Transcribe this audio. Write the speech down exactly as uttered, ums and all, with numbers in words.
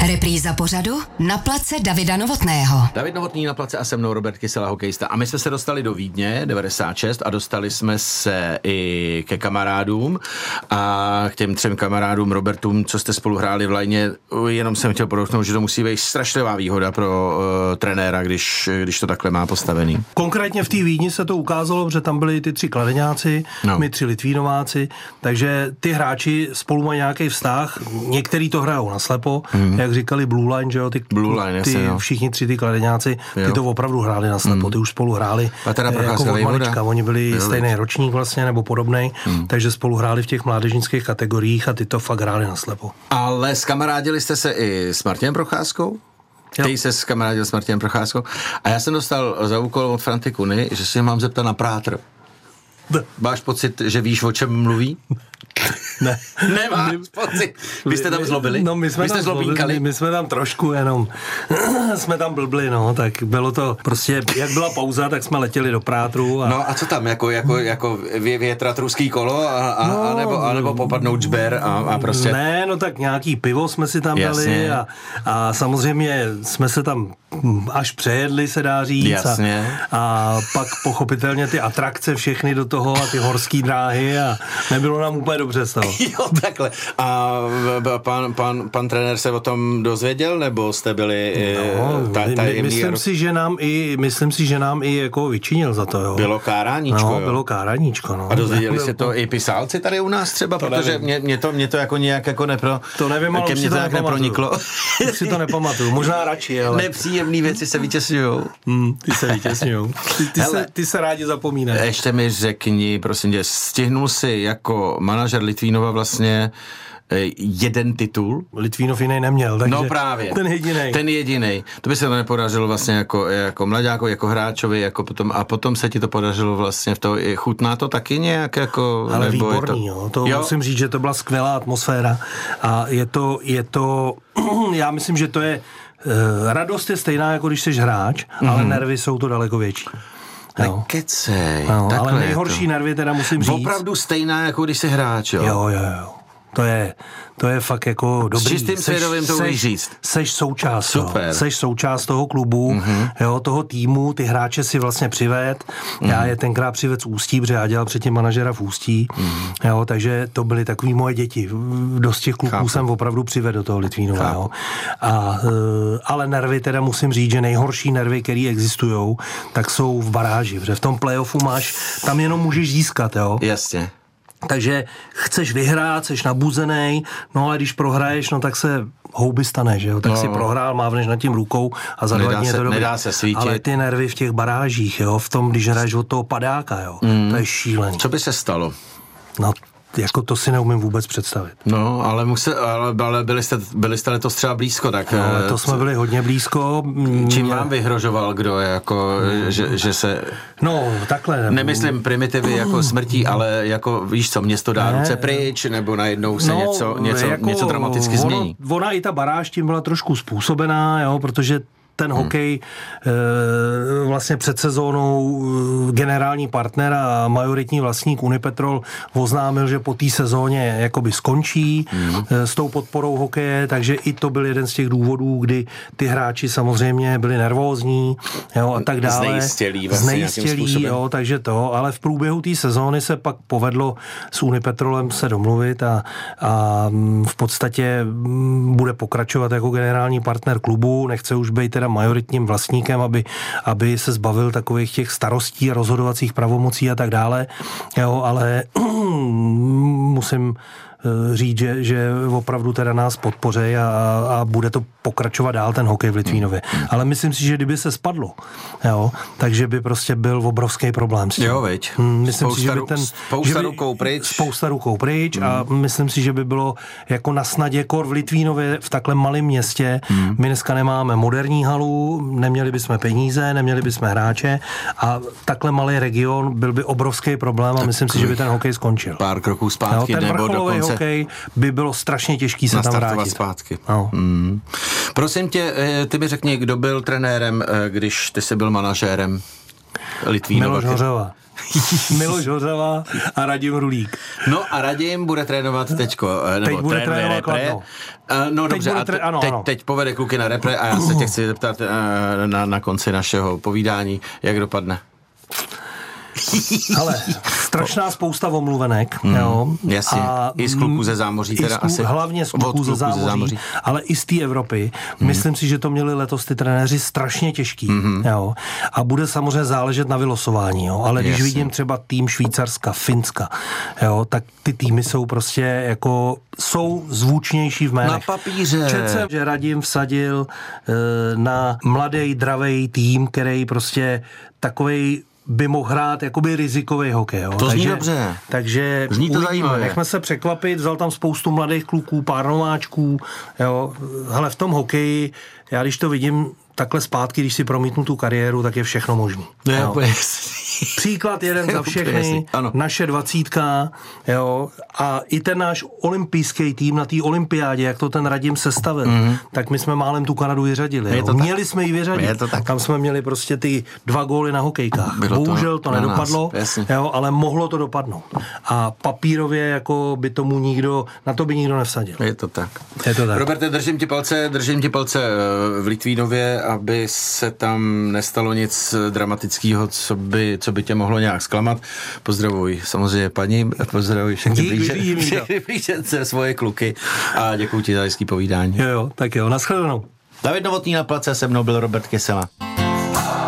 Repríza pořadu Na place Davida Novotného. David Novotný na place a se mnou Robert Kysela, hokejista. A my jsme se dostali do Vídně devadesát šest a dostali jsme se i ke kamarádům a k těm třem kamarádům Robertům, co jste spolu hráli v lajně. Jenom jsem chtěl podotknout, že to musí být strašlivá výhoda pro uh, trenéra, když, když to takhle má postavený. Konkrétně v té Vídni se to ukázalo, že tam byli ty tři Kladeňáci, no. my tři Litvínováci, takže ty hráči spolu mají nějaký vztah, některý to hrajou naslepo, mm. jak říkali Blue Line, že jo, ty, Blue Line, ty jasně, no. všichni tři ty Kladeňáci, ty jo. to opravdu hráli naslepo, mm. ty už spolu hráli jako od malička, oni byli Byli. stejný ročník vlastně, nebo podobnej, mm. takže spolu hráli v těch mládežnických kategoriích a ty to fakt hráli naslepo. Ale skamarádili jste se i s Martinem Procházkou? Ty jo. se skamarádil s Martinem Procházkou a já jsem dostal za úkol od Franty Kuny, že si mám zeptat na Prátr. Máš pocit, že víš, o čem mluví? Ne. Nemáš pocit. Vy jste tam zlobili? No, my jsme Vy jste tam zlobínkali? My jsme tam trošku jenom jsme tam blbli, no, tak bylo to prostě, jak byla pauza, tak jsme letěli do Prátru. A... No a co tam, jako, jako, jako vě, větrat ruský kolo a, a, no, a, nebo, a nebo popadnout žber a, a prostě... Ne, no tak nějaký pivo jsme si tam Jasně. dali a, a samozřejmě jsme se tam až přejedli, se dá říct. Jasně. A, a pak pochopitelně ty atrakce všechny do toho a ty horský dráhy a nebylo nám úplně dobře z toho. Jo, takhle. A pan, pan, pan trenér se o tom dozvěděl, nebo jste byli no, ta, ta my, myslím roz... si, že nám i myslím si, že nám i jako vyčinil za to, jo. Bylo káráníčko, no, jo. bylo káráníčko, no. A dozvěděli se to i pisálci tady u nás třeba, to protože mě, mě, to, mě to jako nějak jako nepro... To nevím, ale ke mně to nějak neproniklo. Už si to nepamatuju, možná radši, ale... Nepříjemný věci se vytěsňujou. Hmm, ty se vytěsňujou. Ty, ty, se, ty se rádi zapomínají. Ještě mi řekni, prosím tě, stihnul si jako manažer Litvínova vlastně jeden titul. Litvínov jiný neměl, takže no právě. ten jedinej. Ten jedinej. To by se to nepodařilo vlastně jako, jako mlaďákovi, jako hráčovi, jako potom, a potom se ti to podařilo vlastně v to, chutná to taky nějak jako... Ale nebo výborný, je to, jo. To jo? musím říct, že to byla skvělá atmosféra a je to, je to, já myslím, že to je, uh, radost je stejná, jako když jsi hráč, mm-hmm. ale nervy jsou to daleko větší. Nekecej. No, ale nejhorší nervy teda musím říct. Opravdu stejná, jako když jsi hráč, jo? Jo, jo, jo. To je, to je fakt jako dobrý. S čistým svědomím to umíš říct. Seš součást, Super. Seš součást toho klubu, mm-hmm. jo, toho týmu, ty hráče si vlastně přived. Mm-hmm. Já je tenkrát přived z Ústí, protože já dělal předtím manažera v Ústí, mm-hmm. jo, takže to byly takový moje děti. Dost těch kluků Chápu. jsem opravdu přived do toho Litvínova, jo. A, ale nervy teda musím říct, že nejhorší nervy, které existujou, tak jsou v baráži, protože v tom playoffu máš, tam jenom můžeš získat, jo. Jasně. Takže chceš vyhrát, jsi nabuzenej, no ale když prohraješ, no tak se houby stane, že jo, tak no. si prohrál, mávneš nad tím rukou a za dva dní je to dobrý. Nedá se svítit. Ale ty nervy v těch barážích, jo, v tom, když hraješ od toho padáka, jo, mm. to je šílený. Co by se stalo? No, jako to si neumím vůbec představit. No, ale, musel, ale, ale byli, jste, byli jste letos třeba blízko, tak... No, letos jsme byli hodně blízko. Čím vám vyhrožoval, kdo je, jako, mm. že, že se... No, takhle. Nemyslím primitivy jako smrtí, ale jako, víš co, město dá ne. ruce pryč, nebo najednou se no, něco, něco, jako něco dramaticky ono, změní. Ona i ta baráž tím byla trošku způsobená, jo, protože ten hokej hmm. vlastně před sezónou generální partner a majoritní vlastník Unipetrol oznámil, že po té sezóně jakoby skončí hmm. s tou podporou hokeje, takže i to byl jeden z těch důvodů, kdy ty hráči samozřejmě byli nervózní, jo, a tak dále. Znejistělí vlastně Znejistělí, jo, takže to, ale v průběhu té sezóny se pak povedlo s Unipetrolem se domluvit a, a v podstatě bude pokračovat jako generální partner klubu, nechce už být teda majoritním vlastníkem, aby, aby se zbavil takových těch starostí, rozhodovacích pravomocí a tak dále. Jo, ale musím říct, že, že opravdu teda nás podpoří a, a bude to pokračovat dál ten hokej v Litvínově. Ale myslím si, že kdyby se spadlo, jo, takže by prostě byl obrovský problém s tím. Jo, veď. Myslím spousta, si, že by ten... Spousta že by, rukou pryč. Spousta rukou pryč mm. a myslím si, že by bylo jako na snadě kor v Litvínově v takhle malém městě. Mm. My dneska nemáme moderní halu, neměli bychom peníze, neměli bychom hráče a takhle malý region byl by obrovský problém a tak myslím si, že by ten hokej skončil. Pár kroků zpátky, jo, ten nebo dokonce... hokej by bylo strašně těžký se tam vrátit. Zpátky. No. Mm. Prosím tě, ty mi řekni, kdo byl trenérem, když ty jsi byl manažérem Litvínova? Miloš Hořava. Miloš Hořava a Radim Rulík. No a Radim bude trénovat teďko, nebo teď bude trénuje trénovat repre. Kladno. No teď dobře, bude a tré... ano, teď, ano. teď povede kluky na repre a já se tě chci zeptat na, na konci našeho povídání, jak dopadne. Ale strašná spousta omluvenek, mm, jo. Jasně, a i z kluků ze zámoří teda kluk, asi. Hlavně z kluků ze zámoří, ze zámoří, ale i z té Evropy. Mm. Myslím si, že to měli letos ty trenéři strašně těžký, mm-hmm. jo. A bude samozřejmě záležet na vylosování, jo. Ale když Jasně. vidím třeba tým Švýcarska, Finska, jo, tak ty týmy jsou prostě jako, jsou zvučnější v jménech. Na papíře. Četl jsem, že Radim vsadil e, na mladý, dravej tým, který prostě takovej by mohl hrát jakoby rizikový hokej. Jo. To takže, zní dobře. Takže zní to uvidíme. Nechme se překvapit, vzal tam spoustu mladých kluků, pár nováčků. Jo. Hele, v tom hokeji, já když to vidím takhle zpátky, když si promítnu tu kariéru, tak je všechno možné. Příklad jeden za všechny, naše dvacítka, jo, a i ten náš olympijský tým na té olympiádě, jak to ten Radim sestavil, mm-hmm. tak my jsme málem tu Kanadu vyřadili. Měli tak. jsme ji vyřadit. Tam jsme měli prostě ty dva góly na hokejkách. Bylo Bohužel to, to nedopadlo, jo, ale mohlo to dopadnout. A papírově jako by tomu nikdo, na to by nikdo nevsadil. Je to tak. Je to tak. Roberte, držím ti palce, držím ti palce v Litvínově, aby se tam nestalo nic dramatického, co by, co by tě mohlo nějak zklamat. Pozdravuj samozřejmě paní, pozdravuj všechny blížence, svoje kluky a děkuji ti za hezký povídání. Jo, jo, tak jo, nashledanou. David Novotný na place, se mnou byl Robert Kysela.